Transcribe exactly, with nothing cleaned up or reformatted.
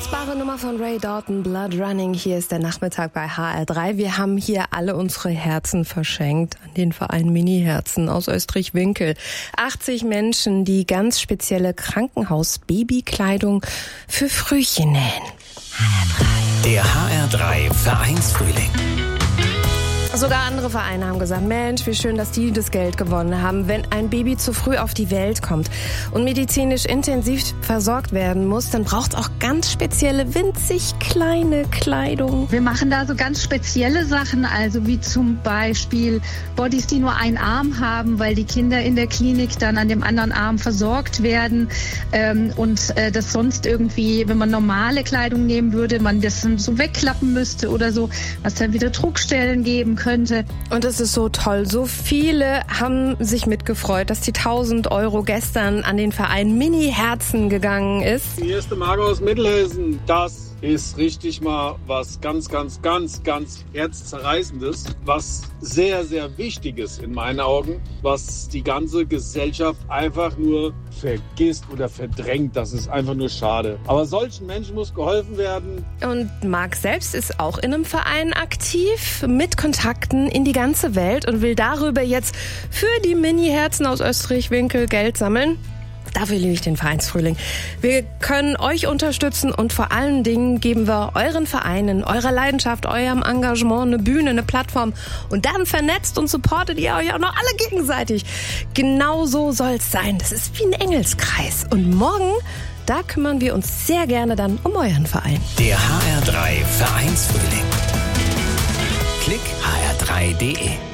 Unfassbare Nummer von Ray Dalton, Blood Running. Hier ist der Nachmittag bei H R drei. Wir haben hier alle unsere Herzen verschenkt an den Verein Mini-Herzen aus Österreich-Winkel. achtzig Menschen, die ganz spezielle Krankenhaus-Babykleidung für Frühchen nähen. H R drei. Der H R drei Vereinsfrühling. Sogar andere Vereine haben gesagt, Mensch, wie schön, dass die das Geld gewonnen haben. Wenn ein Baby zu früh auf die Welt kommt und medizinisch intensiv versorgt werden muss, dann braucht es auch ganz spezielle, winzig kleine Kleidung. Wir machen da so ganz spezielle Sachen, also wie zum Beispiel Bodies, die nur einen Arm haben, weil die Kinder in der Klinik dann an dem anderen Arm versorgt werden ähm, und äh, das sonst irgendwie, wenn man normale Kleidung nehmen würde, man das dann so wegklappen müsste oder so, was dann wieder Druckstellen geben könnte. Und es ist so toll. So viele haben sich mitgefreut, dass die tausend Euro gestern an den Verein Mini-Herzen gegangen ist. Die erste Marke aus Mittelhessen, das ist richtig mal was ganz, ganz, ganz, ganz herzzerreißendes, was sehr, sehr Wichtiges in meinen Augen, was die ganze Gesellschaft einfach nur vergisst oder verdrängt. Das ist einfach nur schade. Aber solchen Menschen muss geholfen werden. Und Marc selbst ist auch in einem Verein aktiv, mit Kontakten in die ganze Welt und will darüber jetzt für die Mini-Herzen aus Österreich-Winkel Geld sammeln. Dafür liebe ich den Vereinsfrühling. Wir können euch unterstützen und vor allen Dingen geben wir euren Vereinen, eurer Leidenschaft, eurem Engagement eine Bühne, eine Plattform. Und dann vernetzt und supportet ihr euch auch noch alle gegenseitig. Genau so soll es sein. Das ist wie ein Engelskreis. Und morgen, da kümmern wir uns sehr gerne dann um euren Verein. Der H R drei Vereinsfrühling. Klick H R drei punkt de